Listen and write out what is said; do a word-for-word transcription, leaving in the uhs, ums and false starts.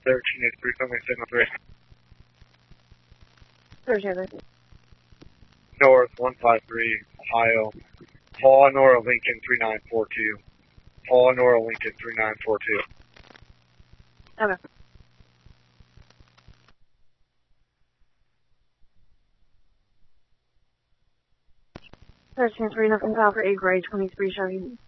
thirteen eighty-three, coming signal three. thirteen. North one five three, Ohio. Paul Nora Lincoln three nine four two. Paul Nora Lincoln three nine four two. Okay. thirteen three, nothing, Falcon eight grade, twenty-three Chevy